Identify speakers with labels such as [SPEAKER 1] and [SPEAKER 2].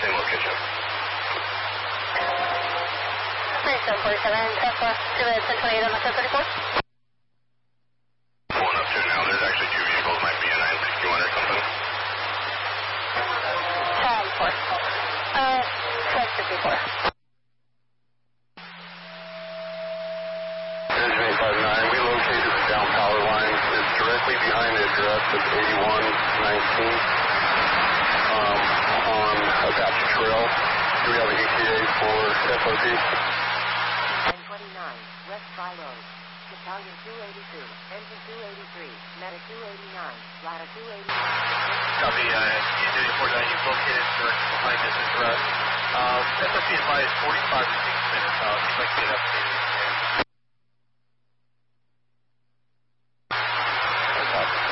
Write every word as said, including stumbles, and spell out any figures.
[SPEAKER 1] same location.
[SPEAKER 2] seven forty-seven, Tesla, to the ten twenty-eight on the ten thirty-four.
[SPEAKER 1] Pulling up to it now. There's actually two vehicles. Might be a nine sixty-one or something.
[SPEAKER 2] ten four. Uh, ten fifty-four.
[SPEAKER 1] Engine eight five nine, we located the down power line. It's directly behind the address of eighty-one nineteen um, on Apache Trail. Do we have an E T A for F O T?
[SPEAKER 3] ten twenty-nine, West Philo, Battalion two eighty-two, Engine two eighty-three, Medic two eighty-nine, Ladder two eighty-nine.
[SPEAKER 1] Copy, uh, U two four nine, you've located directly behind this address. Um, F O T advised forty-five to sixty minutes out. If I can get updated.